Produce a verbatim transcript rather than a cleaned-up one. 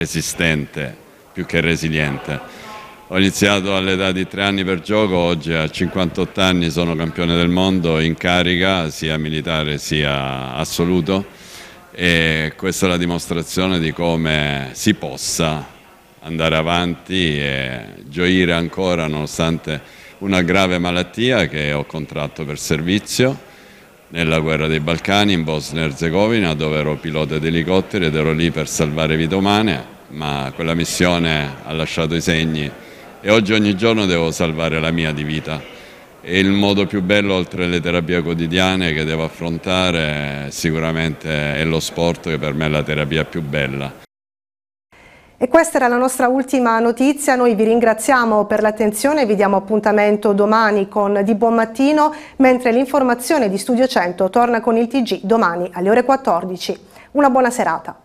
resistente più che resiliente. Ho iniziato all'età di tre anni per gioco, oggi a cinquantotto anni sono campione del mondo in carica, sia militare sia assoluto, e questa è la dimostrazione di come si possa andare avanti e gioire ancora nonostante una grave malattia che ho contratto per servizio nella guerra dei Balcani in Bosnia e Erzegovina, dove ero pilota di elicotteri ed ero lì per salvare vite umane, ma quella missione ha lasciato i segni e oggi ogni giorno devo salvare la mia di vita. E il modo più bello, oltre alle terapie quotidiane che devo affrontare, sicuramente è lo sport, che per me è la terapia più bella. E questa era la nostra ultima notizia, noi vi ringraziamo per l'attenzione, vi diamo appuntamento domani con Di Buon Mattino, mentre l'informazione di Studio cento torna con il T G domani alle ore quattordici. Una buona serata.